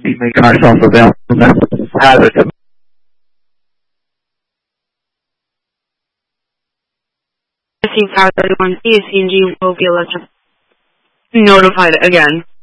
making ourselves available as a Power 31 CSCNG will be notified again.